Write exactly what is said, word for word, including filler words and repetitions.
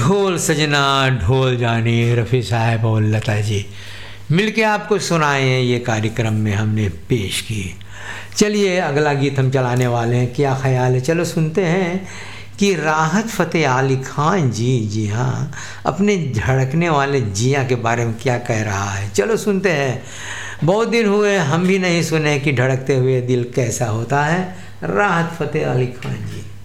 ढोल सजना ढोल जानी, रफ़ी साहब और लता जी मिलके आपको सुनाए हैं, ये कार्यक्रम में हमने पेश किए। चलिए अगला गीत हम चलाने वाले हैं, क्या ख्याल है? चलो सुनते हैं कि राहत फ़तेह अली खान जी, जी हाँ, अपने धड़कने वाले जिया के बारे में क्या कह रहा है। चलो सुनते हैं। बहुत दिन हुए हम भी नहीं सुने कि धड़कते हुए दिल कैसा होता है। राहत फ़तेह अली खान जी।